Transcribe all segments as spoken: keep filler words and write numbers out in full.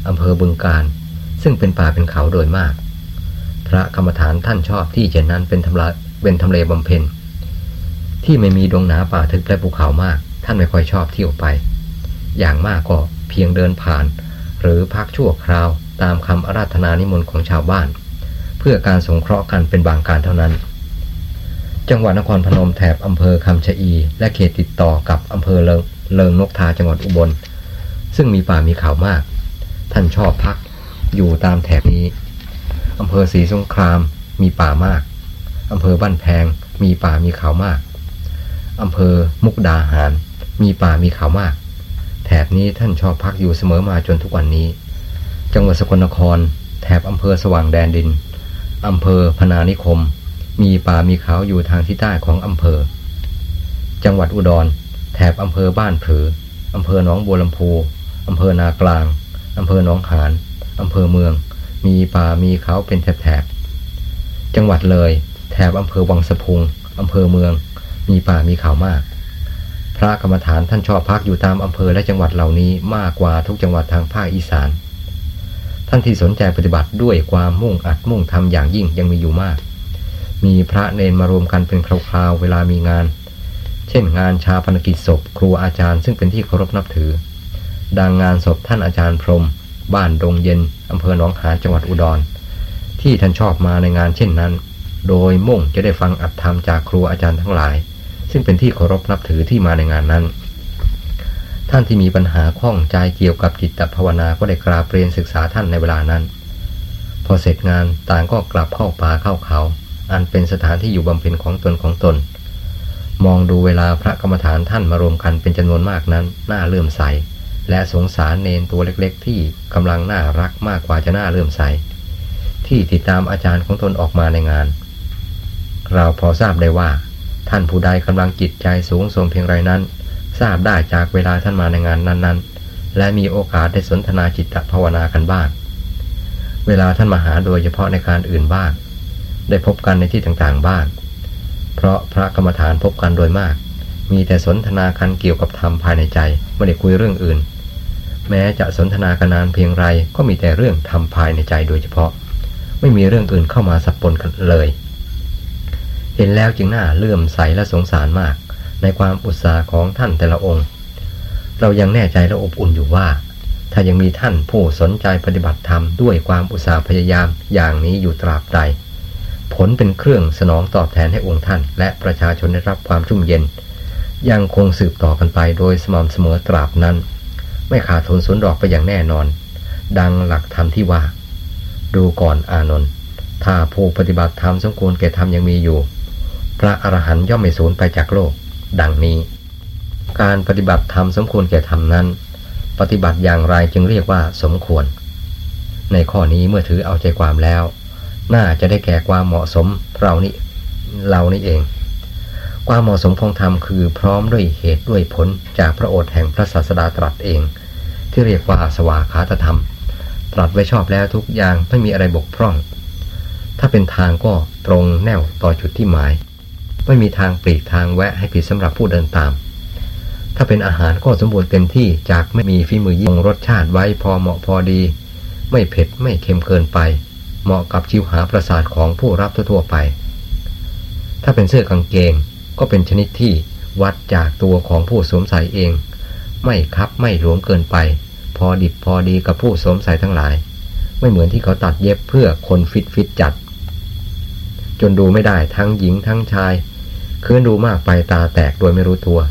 อำเภอบึงกาฬซึ่งเป็นป่าเป็นเขาโดยมากพระกรรมฐานท่านชอบที่เช่นนั้นเป็นทำลาเป็นทำเลบำเพ็ญที่ไม่มีดงหนาป่าทึบและภูเขามากท่านไม่ค่อยชอบเที่ยวไปอย่างมากก็เพียงเดินผ่านหรือพักชั่วคราวตามคำอาราธนานิมนต์ของชาวบ้านเพื่อการสงเคราะห์กันเป็นบางการเท่านั้นจังหวัดนครพนมแถบอำเภอคำชะอีและเขตติดต่อกับอำเภอเลิงเลิงนกทาจังหวัดอุบลซึ่งมีป่ามีเขามากท่านชอบพักอยู่ตามแถบนี้อำเภอศรีสงครามมีป่ามากอำเภอบ้านแพงมีป่ามีเขามากอำเภอมุกดาหารมีป่ามีเขามากแถบนี้ท่านชอบพักอยู่เสมอมาจนทุกวันนี้จังหวัดสกลนครแถบอำเภอสว่างแดนดินอำเภอพนานิคมมีป่ามีเขาอยู่ทางทิศใต้ของอำเภอจังหวัดอุดรแถบอำเภอบ้านผืออำเภอหนองบัวลำพูอำเภอนากลางอำเภอหนองหานอำเภอเมืองมีป่ามีเขาเป็นแถบๆจังหวัดเลยแถบอำเภอวังสะพุงอำเภอเมืองมีป่ามีเขามากพระกรรมฐานท่านชอบพักอยู่ตามอำเภอและจังหวัดเหล่านี้มากกว่าทุกจังหวัดทางภาคอีสานท่านที่สนใจปฏิบัติด้วยความมุ่งอัดมุ่งทำอย่างยิ่งยังมีอยู่มากมีพระเนนมารวมกันเป็นคราวๆเวลามีงานเช่นงานชาปนกิจศพครูอาจารย์ซึ่งเป็นที่เคารพนับถือดังงานศพท่านอาจารย์พรหมบ้านดงเย็นอำเภอหนองหานจังหวัดอุดรที่ท่านชอบมาในงานเช่นนั้นโดยมุ่งจะได้ฟังอัตธรรมจากครูอาจารย์ทั้งหลายซึ่งเป็นที่เคารพนับถือที่มาในงานนั้นท่านที่มีปัญหาข้องใจเกี่ยวกับจิตภาวนาก็ได้กราบเรียนศึกษาท่านในเวลานั้นพอเสร็จงานต่างก็กลับเข้าป่าเข้าเขาอันเป็นสถานที่อยู่บำเพ็ญของตนของตนมองดูเวลาพระกรรมฐานท่านมารวมกันเป็นจำนวนมากนั้นน่าเลื่อมใสและสงสารเนนตัวเล็กๆที่กำลังน่ารักมากกว่าจะน่าเลื่อมใสที่ติดตามอาจารย์ของตนออกมาในงานเราพอทราบได้ว่าท่านผู้ใดกำลังจิตใจสูงส่งเพียงไรนั้นทราบได้จากเวลาท่านมาในงานนั้นๆและมีโอกาสได้สนทนาจิตภาวนากันบ้างเวลาท่านมาหาโดยเฉพาะในการอื่นบ้างได้พบกันในที่ต่างๆบ้างเพราะพระกรรมฐานพบกันโดยมากมีแต่สนทนากันเกี่ยวกับธรรมภายในใจไม่ได้คุยเรื่องอื่นแม้จะสนทนากันนานเพียงไรก็มีแต่เรื่องธรรมภายในใจโดยเฉพาะไม่มีเรื่องอื่นเข้ามาสับปนกันเลยเห็นแล้วจึงน่าเลื่อมใสและสงสารมากในความอุตสาห์ของท่านแต่ละองค์เรายังแน่ใจและอบอุ่นอยู่ว่าถ้ายังมีท่านผู้สนใจปฏิบัติธรรมด้วยความอุตสาห์พยายามอย่างนี้อยู่ตราบใดผลเป็นเครื่องสนองตอบแทนให้องค์ท่านและประชาชนได้รับความชุ่มเย็นยังคงสืบต่อกันไปโดยสม่ำเสมอตราบนั้นไม่ขาดทุนสูญดอกไปอย่างแน่นอนดังหลักธรรมที่ว่าดูก่อนอานนท์ถ้าผู้ปฏิบัติธรรมสมควรแก่ธรรมยังมีอยู่พระอรหันต์ย่อมไม่สูญไปจากโลกดังนี้การปฏิบัติธรรมสมควรแก่ธรรมนั้นปฏิบัติอย่างไรจึงเรียกว่าสมควรในข้อนี้เมื่อถือเอาใจความแล้วน่าจะได้แก่ความเหมาะสมเรานี่เรานี่เองความเหมาะสมของธรรมคือพร้อมด้วยเหตุด้วยผลจากพระโอษฐ์แห่งพระศาสดาตรัสเองที่เรียกว่าสวากขาตธรรมตรัสไว้ชอบแล้วทุกอย่างไม่มีอะไรบกพร่องถ้าเป็นทางก็ตรงแนวต่อจุดที่หมายไม่มีทางปลีกทางแวะให้ผิดสำหรับผู้เดินตามถ้าเป็นอาหารก็สมบูรณ์เต็มที่จากไม่มีฝีมือยิ่งรสชาติไว้พอเหมาะพอดีไม่เผ็ดไม่เค็มเกินไปเหมาะกับชิวหาประสาทของผู้รับทั่วไปถ้าเป็นเสื้อกางเกงก็เป็นชนิดที่วัดจากตัวของผู้สวมใส่เองไม่คับไม่หลวมเกินไปพอดิบพอดีกับผู้สวมใส่ทั้งหลายไม่เหมือนที่เขาตัดเย็บเพื่อคนฟิตฟิตจัดจนดูไม่ได้ทั้งหญิงทั้งชายคืนดูมากไปตาแตกโดยไม่รู้ตัว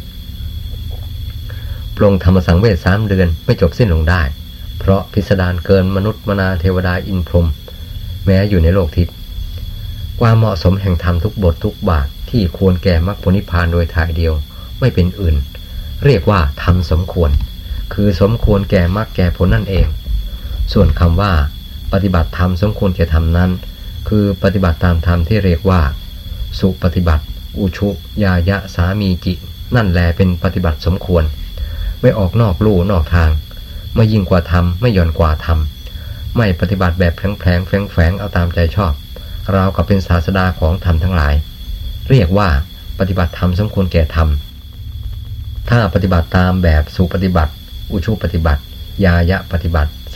ปรงธรรมสังเวชสามเดือนไม่จบสิ้นลงได้เพราะพิสดารเกินมนุษย์มนาเทวดาอินพรหมแม้อยู่ในโลกทิพย์ความเหมาะสมแห่งธรรมทุกบททุกบาทที่ควรแก่มรรคผลนิพพานโดยถ่ายเดียวไม่เป็นอื่นเรียกว่าธรรมสมควรคือสมควรแก่มรรคแก่ผลนั่นเองส่วนคำว่าปฏิบัติธรรมสมควรแก่ธรรมนั้นคือปฏิบัติตามธรรมที่เรียกว่าสุปฏิบัติอุชุยายะสามีจินั่นแลเป็นปฏิบัติสมควรไม่ออกนอกลู่นอกทางไม่ยิ่งกว่าธรรมไม่หย่อนกว่าธรรมไม่ปฏิบัติแบบแผลงๆแฝงๆเอาตามใจชอบราวกับเป็นศาสดาของธรรมทั้งหลายเรียกว่าปฏิบัติธรรมสมควรแก่ธรรมถ้าปฏิบัติตามแบบสุปฏิบัติอุชุปฏิบัติยายะปฏิบัติส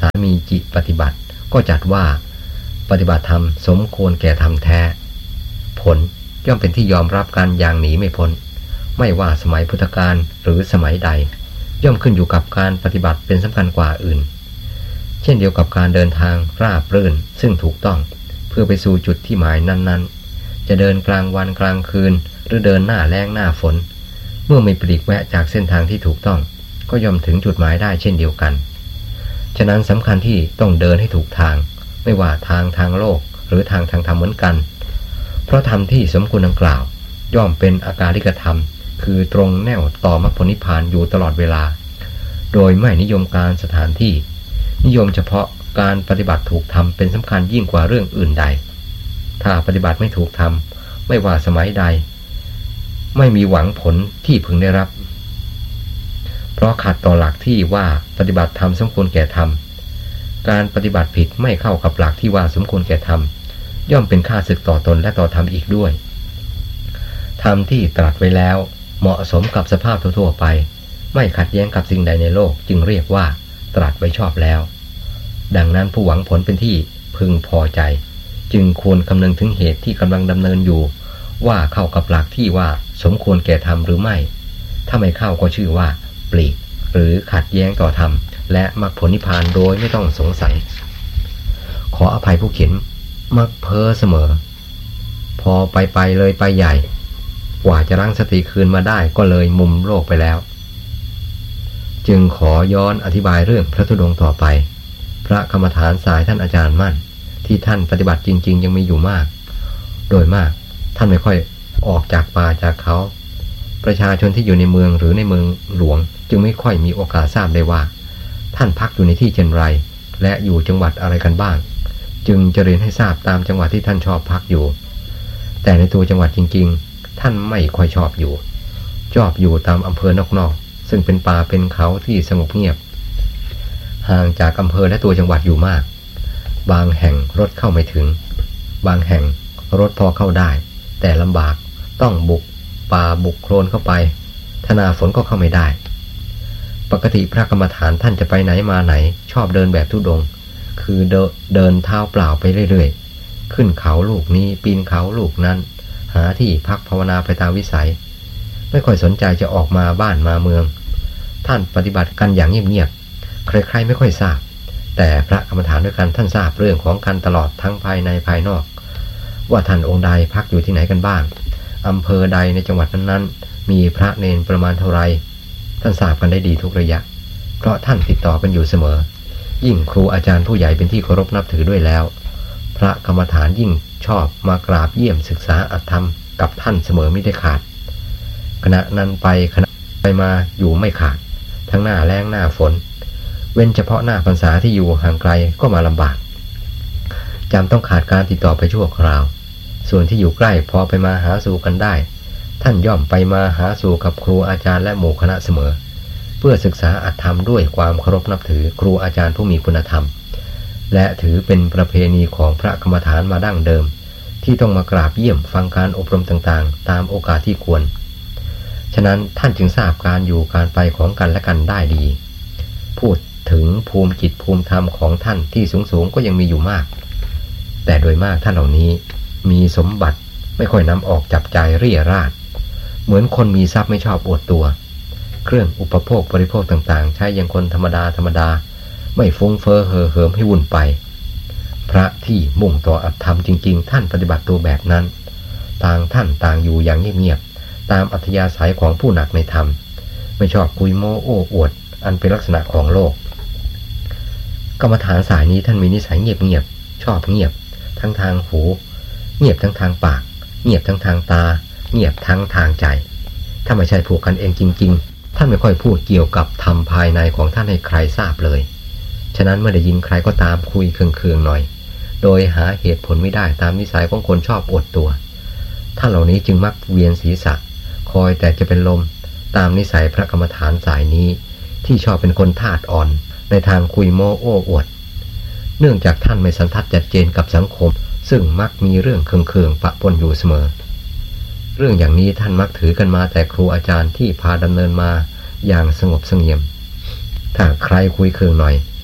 ามีจิปฏิบัติก็จัดว่าปฏิบัติธรรมสมควรแก่ธรรมแท้ผลย่อมเป็นที่ยอมรับกันอย่างหนีไม่พ้นไม่ว่าสมัยพุทธกาลหรือสมัยใดย่อมขึ้นอยู่กับการปฏิบัติเป็นสำคัญกว่าอื่นเช่นเดียวกับการเดินทางราบรื่นซึ่งถูกต้องเพื่อไปสู่จุดที่หมายนั้นๆจะเดินกลางวันกลางคืนหรือเดินหน้าแล้งหน้าฝนเมื่อไม่ปลีกแวะจากเส้นทางที่ถูกต้องก็ย่อมถึงจุดหมายได้เช่นเดียวกันฉะนั้นสำคัญที่ต้องเดินให้ถูกทางไม่ว่าทางทางโลกหรือทางทางธรรมเหมือนกันเพราะธรรมที่สมควรดังกล่าวย่อมเป็นอาการลิกธรรมคือตรงแนวต่อมรรคผลนิพพานอยู่ตลอดเวลาโดยไม่นิยมการสถานที่นิยมเฉพาะการปฏิบัติถูกธรรมเป็นสำคัญยิ่งกว่าเรื่องอื่นใดถ้าปฏิบัติไม่ถูกธรรมไม่ว่าสมัยใดไม่มีหวังผลที่พึงได้รับเพราะขัดต่อหลักที่ว่าปฏิบัติธรรมสมควรแก่ธรรมการปฏิบัติผิดไม่เข้ากับหลักที่ว่าสมควรแก่ธรรมย่อมเป็นข้าศึกต่อตนและต่อธรรมอีกด้วยธรรมที่ตรัสไว้แล้วเหมาะสมกับสภาพทั่วๆไปไม่ขัดแย้งกับสิ่งใดในโลกจึงเรียกว่าตรัสไว้ชอบแล้วดังนั้นผู้หวังผลเป็นที่พึงพอใจจึงควรคำนึงถึงเหตุที่กำลังดำเนินอยู่ว่าเข้ากับหลักที่ว่าสมควรแก่ธรรมหรือไม่ถ้าไม่เข้าก็ชื่อว่าปลีกหรือขัดแย้งต่อธรรมและมรรคผลนิพพานโดยไม่ต้องสงสัยขออภัยผู้เขียนมักเพ้อเสมอพอไปไปเลยไปใหญ่กว่าจะรั้งสติคืนมาได้ก็เลยมุมโลกไปแล้วจึงขอย้อนอธิบายเรื่องพระธุดงค์ต่อไปพระกรรมฐานสายท่านอาจารย์มั่นที่ท่านปฏิบัติจริงๆยังมีอยู่มากโดยมากท่านไม่ค่อยออกจากป่าจากเขาประชาชนที่อยู่ในเมืองหรือในเมืองหลวงจึงไม่ค่อยมีโอกาสทราบได้ว่าท่านพักอยู่ในที่เช่นไรและอยู่จังหวัดอะไรกันบ้างจึงจะเรียนให้ทราบตามจังหวัดที่ท่านชอบพักอยู่แต่ในตัวจังหวัดจริงๆท่านไม่ค่อยชอบอยู่ชอบอยู่ตามอำเภอนอกๆซึ่งเป็นป่าเป็นเขาที่สงบเงียบห่างจากอำเภอและตัวจังหวัดอยู่มากบางแห่งรถเข้าไม่ถึงบางแห่งรถพอเข้าได้แต่ลำบากต้องบุกป่าบุกโคลนเข้าไปถ้าหน้าฝนก็เข้าไม่ได้ปกติพระกรรมฐานท่านจะไปไหนมาไหนชอบเดินแบบธุดงค์คือเดเดินเท้าเปล่าไปเรื่อยๆขึ้นเขาลูกนี้ปีนเขาลูกนั้นหาที่พักภาวนาไปตามวิสัยไม่ค่อยสนใจจะออกมาบ้านมาเมืองท่านปฏิบัติกันอย่างเงียบๆใครๆไม่ค่อยทราบแต่พระกรรมฐานด้วยกันท่านทราบเรื่องของกันตลอดทั้งภายในภายนอกว่าท่านองค์ใดพักอยู่ที่ไหนกันบ้างอำเภอใดในจังหวัดนั้นๆมีพระเนนประมาณเท่าไรท่านทราบกันได้ดีทุกระยะเพราะท่านติดต่อกันอยู่เสมอยิ่งครูอาจารย์ผู้ใหญ่เป็นที่เคารพนับถือด้วยแล้วพระกรรมฐานยิ่งชอบมากราบเยี่ยมศึกษาอัตธรรมกับท่านเสมอไม่ได้ขาดขณะนั้นไปขณะไปมาอยู่ไม่ขาดทั้งหน้าแล้งหน้าฝนเว้นเฉพาะหน้าพรรษาที่อยู่ห่างไกลก็มาลำบากจำต้องขาดการติดต่อไปชั่วคราวส่วนที่อยู่ใกล้พอไปมาหาสู่กันได้ท่านย่อมไปมาหาสู่กับครูอาจารย์และหมู่คณะเสมอเพื่อศึกษาอัตธรรมด้วยความเคารพนับถือครูอาจารย์ผู้มีคุณธรรมและถือเป็นประเพณีของพระกรรมฐานมาดั้งเดิมที่ต้องมากราบเยี่ยมฟังการอบรมต่างๆตามโอกาสที่ควรฉะนั้นท่านจึงทราบการอยู่การไปของกันและกันได้ดีพูดถึงภูมิจิตภูมิธรรมของท่านที่สูงๆก็ยังมีอยู่มากแต่โดยมากท่านเหล่านี้มีสมบัติไม่ค่อยนำออกจับจ่ายเรี่ยราดเหมือนคนมีทรัพย์ไม่ชอบอวดตัวเครื่องอุปโภคบริโภคต่างๆใช้อย่างคนธรรมดาธรรมดาไม่ฟุ้งเฟ้อเห่อเหิมให้วุ่นไปพระที่มุ่งต่ออัตธรรมจริงๆท่านปฏิบัติตัวแบบนั้นต่างท่านต่างอยู่อย่างเงียบๆตามอัธยาศัยของผู้หนักในธรรมไม่ชอบคุยโม้โอ้อวดอันเป็นลักษณะของโลกกรรมฐานสายนี้ท่านมีนิสัยเงียบๆชอบเงียบทั้งทางหูเงียบทั้งทางปากเงียบทั้งทางตาเงียบทั้งทางใจถ้าไม่ใช่ผูกกันเองจริงๆท่านไม่ค่อยพูดเกี่ยวกับธรรมภายในของท่านให้ใครทราบเลยฉะนั้นเมื่อได้ยินใครก็ตามคุยเคืองๆหน่อยโดยหาเหตุผลไม่ได้ตามนิสัยของคนชอบอวดตัวท่านเหล่านี้จึงมักเวียนศีรษะคอยแต่จะเป็นลมตามนิสัยพระกรรมฐานสายนี้ที่ชอบเป็นคนธาตุอ่อนในทางคุยโม้โอ้อวดเนื่องจากท่านไม่สันทัดจัดเจนกับสังคมซึ่งมักมีเรื่องเคืองๆปะปนอยู่เสมอเรื่องอย่างนี้ท่านมักถือกันมาแต่ครูอาจารย์ที่พาดำเนินมาอย่างสงบเสงี่ยมถ้าใครคุยเคืองหน่อย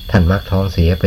ท่านมักท้องเสียไป